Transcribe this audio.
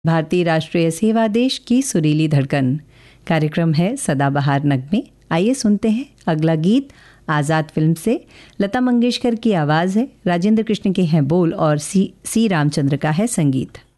भारतीय राष्ट्रीय सेवा देश की सुरीली धड़कन। कार्यक्रम है सदाबहार नगमे। आइए सुनते हैं अगला गीत आज़ाद फिल्म से। लता मंगेशकर की आवाज़ है, राजेंद्र कृष्ण के हैं बोल और सी रामचंद्र का है संगीत।